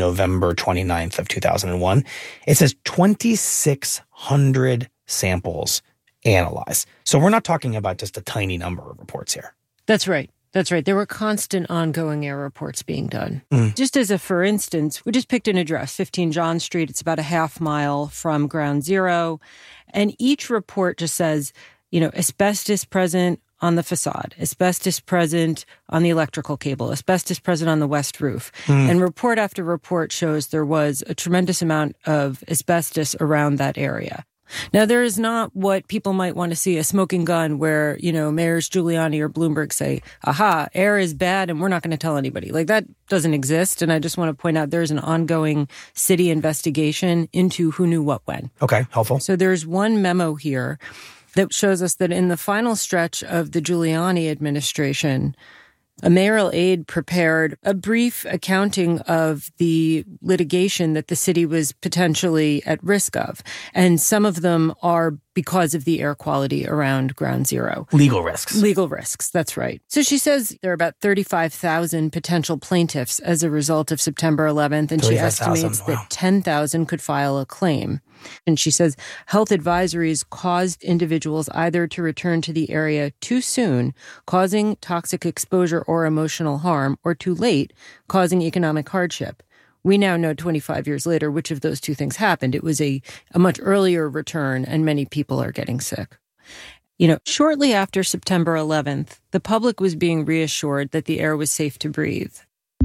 November 29th of 2001. It says 2,600 samples analyzed. So we're not talking about just a tiny number of reports here. That's right. That's right. There were constant ongoing air reports being done. Just as a for instance, we just picked an address, 15 John Street. It's about a half mile from Ground Zero. And each report just says, asbestos present on the facade, asbestos present on the electrical cable, asbestos present on the west roof. And report after report shows there was a tremendous amount of asbestos around that area. Now, there is not what people might want to see, a smoking gun where, Mayors Giuliani or Bloomberg say, aha, air is bad and we're not going to tell anybody. Like, that doesn't exist. And I just want to point out there's an ongoing city investigation into who knew what when. Okay, helpful. So there's one memo here that shows us that in the final stretch of the Giuliani administration, a mayoral aide prepared a brief accounting of the litigation that the city was potentially at risk of. And some of them are because of the air quality around Ground Zero. Legal risks. Legal risks, that's right. So she says there are about 35,000 potential plaintiffs as a result of September 11th, and she estimates that 10,000 could file a claim. And she says health advisories caused individuals either to return to the area too soon, causing toxic exposure or emotional harm, or too late, causing economic hardship. We now know 25 years later which of those two things happened. It was a much earlier return, and many people are getting sick. Shortly after September 11th, the public was being reassured that the air was safe to breathe.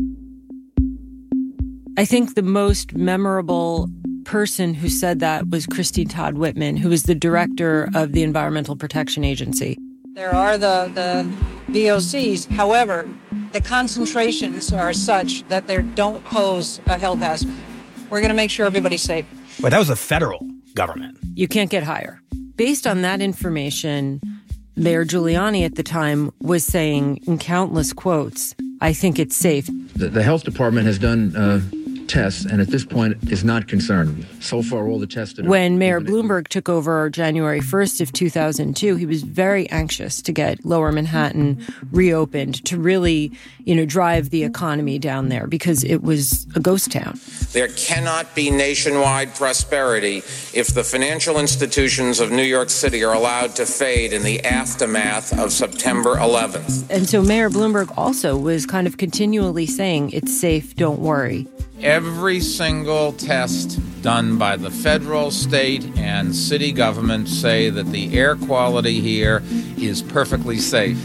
I think the most memorable person who said that was Christine Todd Whitman, who was the director of the Environmental Protection Agency. There are the VOCs. However, the concentrations are such that they don't pose a health hazard. We're going to make sure everybody's safe. But that was the federal government. You can't get higher. Based on that information, Mayor Giuliani at the time was saying in countless quotes, I think it's safe. The health department has done tests, and at this point is not concerned. So far, all the tests... When Mayor Bloomberg took over January 1st of 2002, he was very anxious to get Lower Manhattan reopened, to really, drive the economy down there, because it was a ghost town. There cannot be nationwide prosperity if the financial institutions of New York City are allowed to fade in the aftermath of September 11th. And so Mayor Bloomberg also was kind of continually saying, it's safe, don't worry. Every single test done by the federal, state, and city government say that the air quality here is perfectly safe.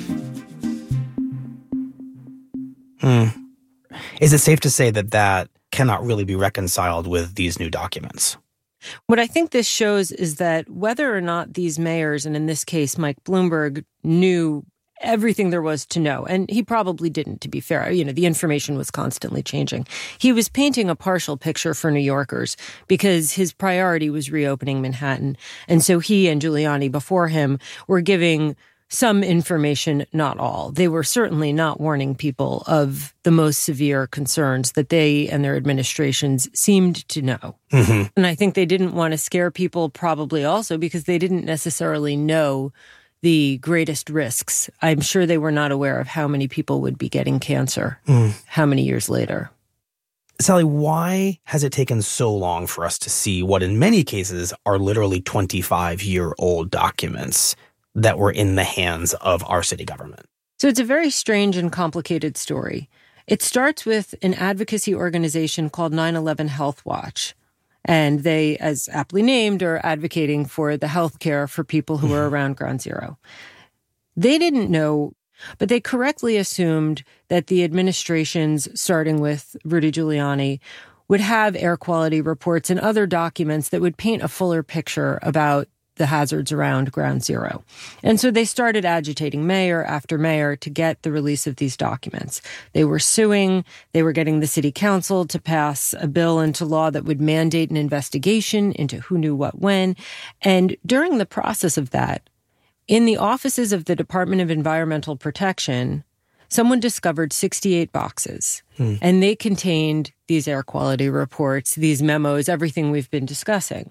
Is it safe to say that cannot really be reconciled with these new documents? What I think this shows is that whether or not these mayors, and in this case Mike Bloomberg, knew everything there was to know, and he probably didn't, to be fair. The information was constantly changing. He was painting a partial picture for New Yorkers because his priority was reopening Manhattan. And so he and Giuliani before him were giving some information, not all. They were certainly not warning people of the most severe concerns that they and their administrations seemed to know. Mm-hmm. And I think they didn't want to scare people probably also because they didn't necessarily know the greatest risks. I'm sure they were not aware of how many people would be getting cancer, how many years later. Sally, why has it taken so long for us to see what in many cases are literally 25-year-old documents that were in the hands of our city government? So it's a very strange and complicated story. It starts with an advocacy organization called 9/11 Health Watch. And they, as aptly named, are advocating for the health care for people who are around Ground Zero. They didn't know, but they correctly assumed that the administrations, starting with Rudy Giuliani, would have air quality reports and other documents that would paint a fuller picture about the hazards around Ground Zero. And so they started agitating mayor after mayor to get the release of these documents. They were suing. They were getting the city council to pass a bill into law that would mandate an investigation into who knew what when. And during the process of that, in the offices of the Department of Environmental Protection, someone discovered 68 boxes. And they contained these air quality reports, these memos, everything we've been discussing.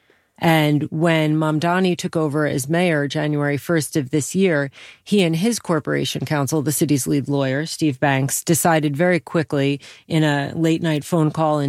And when Mamdani took over as mayor January 1st of this year, he and his corporation counsel, the city's lead lawyer, Steve Banks, decided very quickly in a late-night phone call in